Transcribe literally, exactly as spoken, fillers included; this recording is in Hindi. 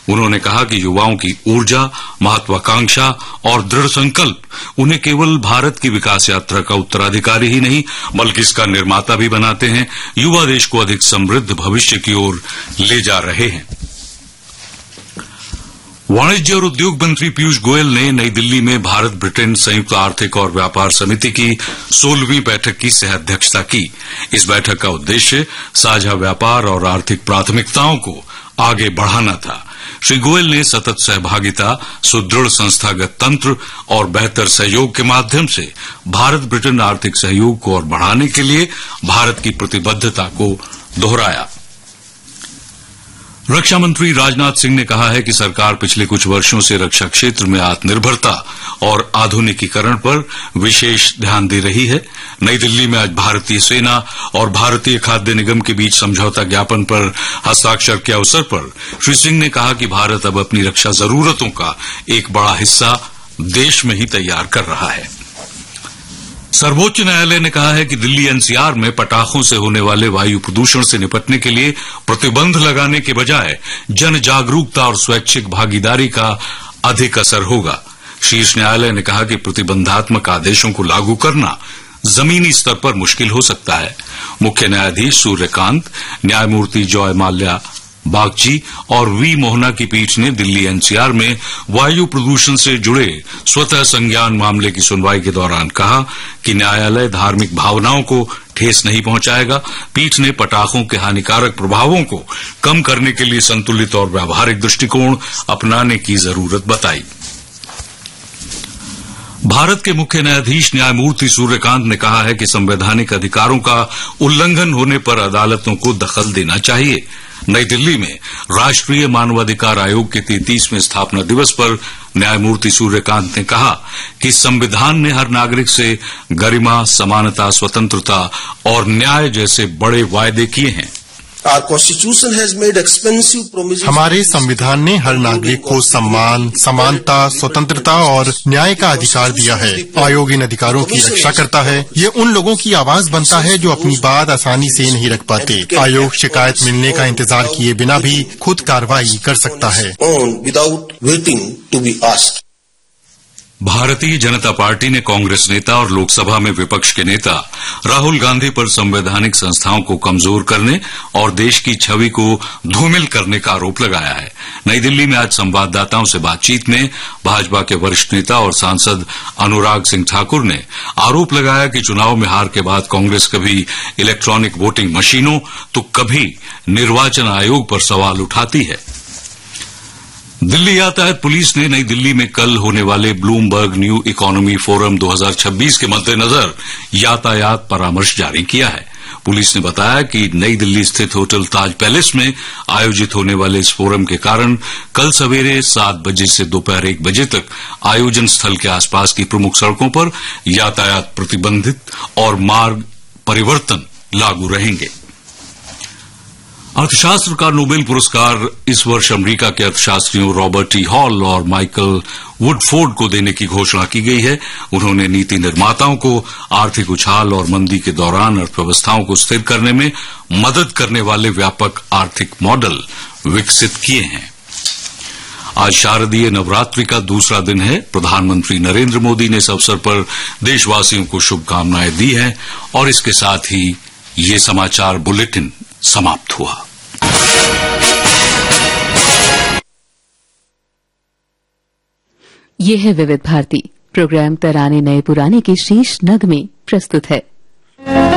उन्होंने कहा कि युवाओं की ऊर्जा, महत्वाकांक्षा और दृढ़ संकल्प उन्हें केवल भारत की विकास यात्रा का उत्तराधिकारी ही नहीं बल्कि इसका निर्माता भी बनाते हैं। युवा देश को अधिक समृद्ध भविष्य की ओर ले जा रहे हैं। वाणिज्य और उद्योग मंत्री पीयूष गोयल ने नई दिल्ली में भारत ब्रिटेन संयुक्त आर्थिक और व्यापार समिति की सोलहवीं बैठक की सह अध्यक्षता की। इस बैठक का उद्देश्य साझा व्यापार और आर्थिक प्राथमिकताओं को आगे बढ़ाना था। श्री गोयल ने सतत सहभागिता, सुदृढ़ संस्थागत तंत्र और बेहतर सहयोग के माध्यम से भारत ब्रिटेन आर्थिक सहयोग को और बढ़ाने के लिए भारत की प्रतिबद्धता को दोहराया। रक्षा मंत्री राजनाथ सिंह ने कहा है कि सरकार पिछले कुछ वर्षों से रक्षा क्षेत्र में आत्मनिर्भरता और आधुनिकीकरण पर विशेष ध्यान दे रही है। नई दिल्ली में आज भारतीय सेना और भारतीय खाद्य निगम के बीच समझौता ज्ञापन पर हस्ताक्षर के अवसर पर श्री सिंह ने कहा कि भारत अब अपनी रक्षा जरूरतों का एक बड़ा हिस्सा देश में ही तैयार कर रहा है। सर्वोच्च न्यायालय ने कहा है कि दिल्ली एनसीआर में पटाखों से होने वाले वायु प्रदूषण से निपटने के लिए प्रतिबंध लगाने के बजाय जन जागरूकता और स्वैच्छिक भागीदारी का अधिक असर होगा। शीर्ष न्यायालय ने कहा कि प्रतिबंधात्मक आदेशों को लागू करना जमीनी स्तर पर मुश्किल हो सकता है। मुख्य न्यायाधीश सूर्यकांत, न्यायमूर्ति जॉय माल्या बागची और वी मोहना की पीठ ने दिल्ली एनसीआर में वायु प्रदूषण से जुड़े स्वतः संज्ञान मामले की सुनवाई के दौरान कहा कि न्यायालय धार्मिक भावनाओं को ठेस नहीं पहुंचाएगा। पीठ ने पटाखों के हानिकारक प्रभावों को कम करने के लिए संतुलित और व्यावहारिक दृष्टिकोण अपनाने की जरूरत बताई। भारत के मुख्य न्यायाधीश न्यायमूर्ति सूर्यकांत ने कहा है कि संवैधानिक अधिकारों का उल्लंघन होने पर अदालतों को दखल देना चाहिए। नई दिल्ली में राष्ट्रीय मानवाधिकार आयोग के तैंतीसवें स्थापना दिवस पर न्यायमूर्ति सूर्यकांत ने कहा कि संविधान ने हर नागरिक से गरिमा, समानता, स्वतंत्रता और न्याय जैसे बड़े वायदे किए हैं। हमारे संविधान ने हर नागरिक को सम्मान, समानता, स्वतंत्रता और न्याय का अधिकार दिया है। आयोग इन अधिकारों की रक्षा करता है। ये उन लोगों की आवाज बनता है जो अपनी बात आसानी से नहीं रख पाते। आयोग शिकायत मिलने का इंतजार किए बिना भी खुद कार्रवाई कर सकता है। भारतीय जनता पार्टी ने कांग्रेस नेता और लोकसभा में विपक्ष के नेता राहुल गांधी पर संवैधानिक संस्थाओं को कमजोर करने और देश की छवि को धूमिल करने का आरोप लगाया है। नई दिल्ली में आज संवाददाताओं से बातचीत में भाजपा के वरिष्ठ नेता और सांसद अनुराग सिंह ठाकुर ने आरोप लगाया कि चुनाव में हार के बाद कांग्रेस कभी इलेक्ट्रॉनिक वोटिंग मशीनों तो कभी निर्वाचन आयोग पर सवाल उठाती है। दिल्ली यातायात पुलिस ने नई दिल्ली में कल होने वाले ब्लूमबर्ग न्यू इकोनॉमी फोरम दो हज़ार छब्बीस के मद्देनजर यातायात परामर्श जारी किया है। पुलिस ने बताया कि नई दिल्ली स्थित होटल ताज पैलेस में आयोजित होने वाले इस फोरम के कारण कल सवेरे सात बजे से दोपहर एक बजे तक आयोजन स्थल के आसपास की प्रमुख सड़कों पर यातायात प्रतिबंधित और मार्ग परिवर्तन लागू रहेंगे। अर्थशास्त्र का नोबेल पुरस्कार इस वर्ष अमेरिका के अर्थशास्त्रियों रॉबर्ट टी हॉल और माइकल वुडफोर्ड को देने की घोषणा की गई है। उन्होंने नीति निर्माताओं को आर्थिक उछाल और मंदी के दौरान अर्थव्यवस्थाओं को स्थिर करने में मदद करने वाले व्यापक आर्थिक मॉडल विकसित किए हैं। आज शारदीय नवरात्रि का दूसरा दिन है। प्रधानमंत्री नरेंद्र मोदी ने इस अवसर पर देशवासियों को शुभकामनाएं दी हैं और इसके साथ ही ये समाचार बुलेटिन समाप्त हुआ। ये है विविध भारती। प्रोग्राम तराने नए पुराने के शीर्ष नग में प्रस्तुत है।